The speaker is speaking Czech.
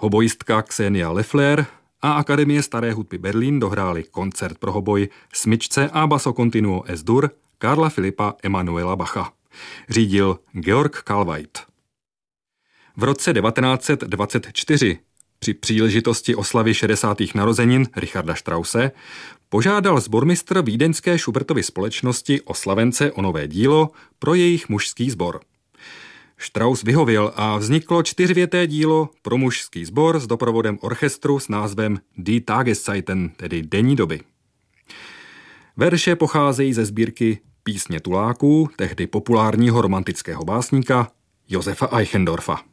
Hoboistka Xenia Leffler a Akademie staré hudby Berlín dohráli koncert pro hoboj, smyčce a basso continuo S-dur Karla Filipa Emanuela Bacha. Řídil Georg Kalveit. V roce 1924 při příležitosti oslavy 60. narozenin Richarda Strausse požádal sbormistr vídeňské Schubertovy společnosti oslavence o nové dílo pro jejich mužský sbor. Strauss vyhověl a vzniklo 4věté dílo pro mužský sbor s doprovodem orchestru s názvem Die Tageszeiten, tedy denní doby. Verše pocházejí ze sbírky Písně tuláků, tehdy populárního romantického básníka Josefa Eichendorfa.